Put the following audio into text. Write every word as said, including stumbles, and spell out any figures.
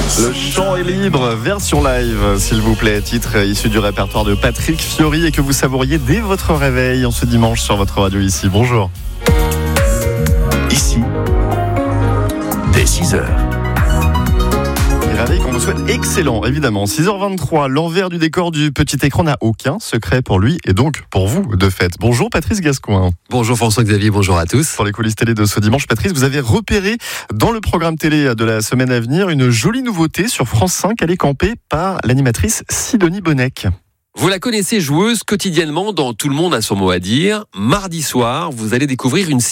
Le chant est libre, version live, s'il vous plaît. Titre issu du répertoire de Patrick Fiori et que vous savouriez dès votre réveil en ce dimanche sur votre radio ici. Bonjour. Ici, dès six heures. Réveil qu'on vous souhaite excellent, évidemment. six heures vingt-trois, l'envers du décor du petit écran n'a aucun secret pour lui et donc pour vous, de fait. Bonjour Patrice Gascoin. Bonjour François-Xavier, bonjour à tous. Pour les coulisses télé de ce dimanche, Patrice, vous avez repéré dans le programme télé de la semaine à venir une jolie nouveauté sur France cinq. Elle est campée par l'animatrice Sidonie Bonnec. Vous la connaissez, joueuse quotidiennement dans Tout le monde a son mot à dire. Mardi soir, vous allez découvrir une